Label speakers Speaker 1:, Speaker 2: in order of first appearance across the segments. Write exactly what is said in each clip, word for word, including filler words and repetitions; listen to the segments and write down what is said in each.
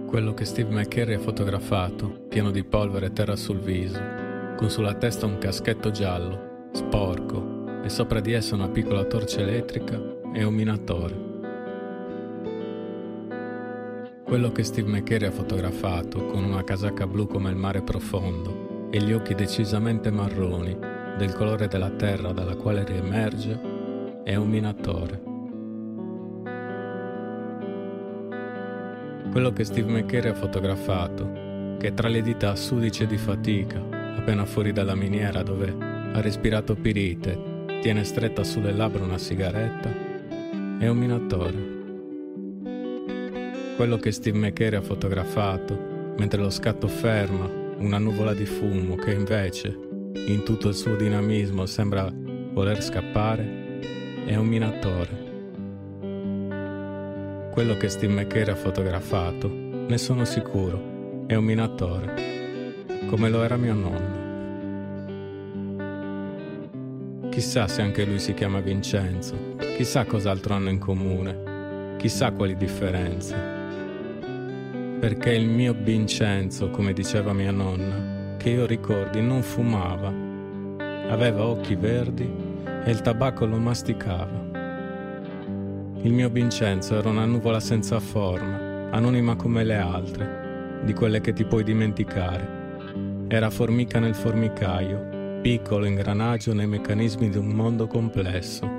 Speaker 1: Quello che Steve McCurry ha fotografato, pieno di polvere e terra sul viso, con sulla testa un caschetto giallo, sporco, e sopra di esso una piccola torcia elettrica e un minatore. Quello che Steve McCurry ha fotografato, con una casacca blu come il mare profondo e gli occhi decisamente marroni, del colore della terra dalla quale riemerge, è un minatore. Quello che Steve McCurry ha fotografato, che tra le dita sudice di fatica, appena fuori dalla miniera dove ha respirato pirite, tiene stretta sulle labbra una sigaretta, è un minatore. Quello che Steve McCurry ha fotografato, mentre lo scatto ferma una nuvola di fumo che invece, in tutto il suo dinamismo, sembra voler scappare, è un minatore. Quello che Steve McCurry ha fotografato, ne sono sicuro, è un minatore, come lo era mio nonno. Chissà se anche lui si chiama Vincenzo, chissà cos'altro hanno in comune, chissà quali differenze. Perché il mio Vincenzo, come diceva mia nonna, che io ricordi non fumava, aveva occhi verdi e il tabacco lo masticava. Il mio Vincenzo era una nuvola senza forma, anonima come le altre, di quelle che ti puoi dimenticare. Era formica nel formicaio, piccolo ingranaggio nei meccanismi di un mondo complesso.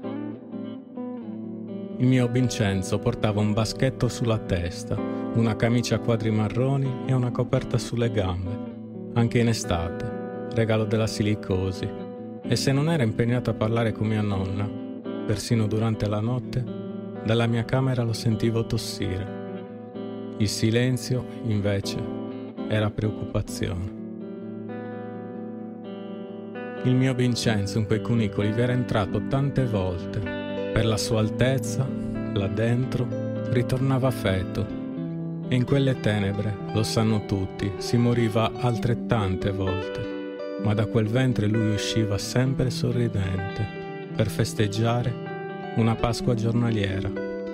Speaker 1: Il mio Vincenzo portava un baschetto sulla testa, una camicia a quadri marroni e una coperta sulle gambe, anche in estate, regalo della silicosi. E se non era impegnato a parlare con mia nonna, persino durante la notte, dalla mia camera lo sentivo tossire. Il silenzio, invece, era preoccupazione. Il mio Vincenzo in quei cunicoli vi era entrato tante volte. Per la sua altezza, là dentro, ritornava feto. E in quelle tenebre, lo sanno tutti, si moriva altrettante volte. Ma da quel ventre lui usciva sempre sorridente, per festeggiare una Pasqua giornaliera.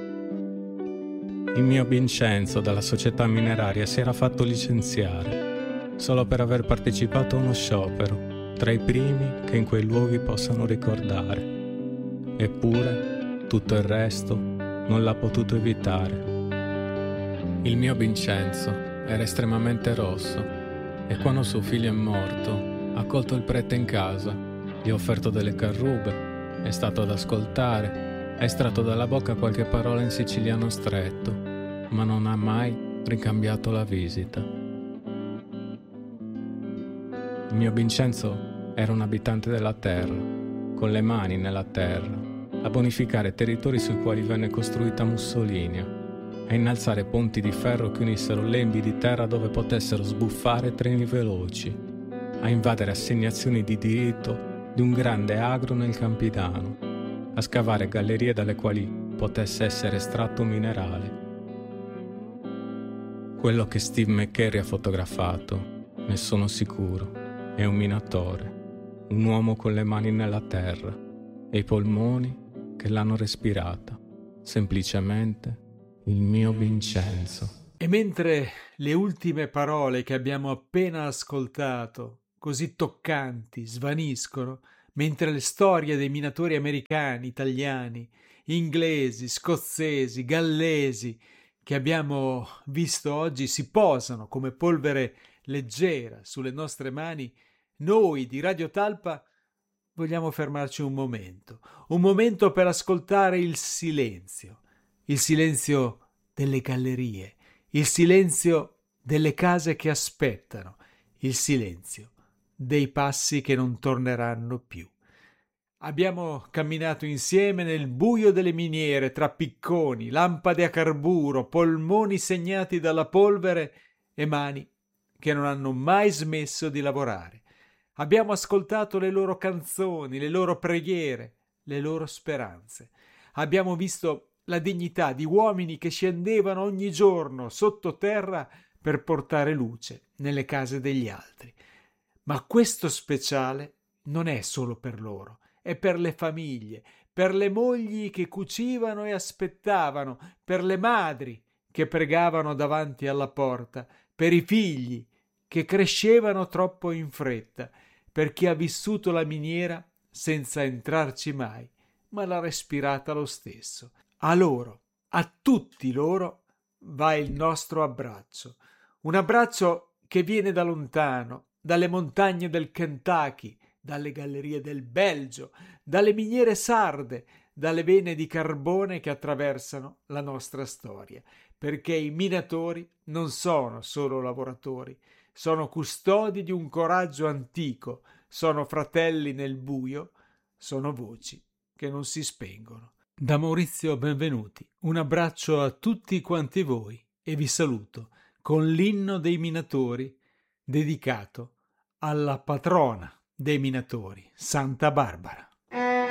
Speaker 1: Il mio Vincenzo dalla società mineraria si era fatto licenziare, solo per aver partecipato a uno sciopero, tra i primi che in quei luoghi possano ricordare. Eppure, tutto il resto non l'ha potuto evitare. Il mio Vincenzo era estremamente rosso e quando suo figlio è morto ha colto il prete in casa, gli ha offerto delle carrube, è stato ad ascoltare, ha estratto dalla bocca qualche parola in siciliano stretto, ma non ha mai ricambiato la visita. Il mio Vincenzo era un abitante della terra, con le mani nella terra, a bonificare territori sui quali venne costruita Mussolini, a innalzare ponti di ferro che unissero lembi di terra dove potessero sbuffare treni veloci, a invadere assegnazioni di diritto di un grande agro nel Campidano, a scavare gallerie dalle quali potesse essere estratto un minerale. Quello che Steve McCurry ha fotografato, ne sono sicuro, è un minatore, un uomo con le mani nella terra e i polmoni che l'hanno respirata, semplicemente il mio Vincenzo.
Speaker 2: E mentre le ultime parole che abbiamo appena ascoltato, così toccanti, svaniscono, mentre le storie dei minatori americani, italiani, inglesi, scozzesi, gallesi che abbiamo visto oggi si posano come polvere leggera sulle nostre mani, noi di Radio Talpa vogliamo fermarci un momento, un momento per ascoltare il silenzio, il silenzio delle gallerie, il silenzio delle case che aspettano, il silenzio dei passi che non torneranno più. Abbiamo camminato insieme nel buio delle miniere, tra picconi, lampade a carburo, polmoni segnati dalla polvere e mani che non hanno mai smesso di lavorare. Abbiamo ascoltato le loro canzoni, le loro preghiere, le loro speranze. Abbiamo visto la dignità di uomini che scendevano ogni giorno sottoterra per portare luce nelle case degli altri. Ma questo speciale non è solo per loro, è per le famiglie, per le mogli che cucivano e aspettavano, per le madri che pregavano davanti alla porta, per i figli che crescevano troppo in fretta, per chi ha vissuto la miniera senza entrarci mai, ma l'ha respirata lo stesso. A loro, a tutti loro, va il nostro abbraccio. Un abbraccio che viene da lontano, dalle montagne del Kentucky, dalle gallerie del Belgio, dalle miniere sarde, dalle vene di carbone che attraversano la nostra storia, perché i minatori non sono solo lavoratori, sono custodi di un coraggio antico, sono fratelli nel buio, sono voci che non si spengono. Da Maurizio Benvenuti, un abbraccio a tutti quanti voi e vi saluto con l'inno dei minatori dedicato alla patrona dei minatori, Santa Barbara.